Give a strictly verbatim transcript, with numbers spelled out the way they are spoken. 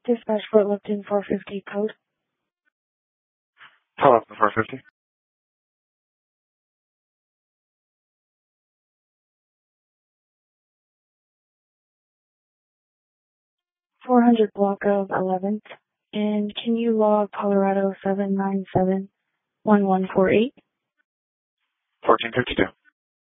Dispatch Fort Lipton four fifty code. Fort Lipton four fifty. four hundred block of eleventh. And can you log Colorado seven nine seven one one four eight? fourteen fifty-two.